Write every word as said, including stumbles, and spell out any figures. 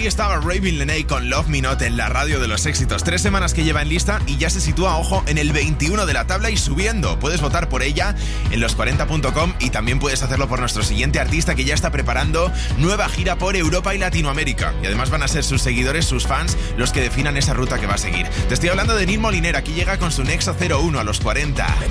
Ahí estaba Ravin Lenae con Love Me Not en la radio de los éxitos. Tres semanas que lleva en lista y ya se sitúa, ojo, en el veintiuno de la tabla y subiendo. Puedes votar por ella en los cuarenta punto com y también puedes hacerlo por nuestro siguiente artista que ya está preparando nueva gira por Europa y Latinoamérica. Y además van a ser sus seguidores, sus fans, los que definan esa ruta que va a seguir. Te estoy hablando de Neil Moliner. Aquí llega con su Nexo cero uno a los cuarenta.